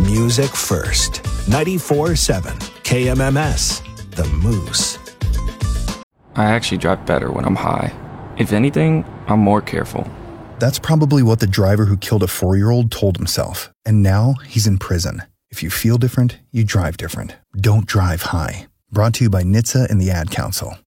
music first. 94.7 KMMS, The Moose. I actually drive better when I'm high. If anything, I'm more careful. That's probably what the driver who killed a 4-year-old told himself. And now he's in prison. If you feel different, you drive different. Don't drive high. Brought to you by NHTSA and the Ad Council.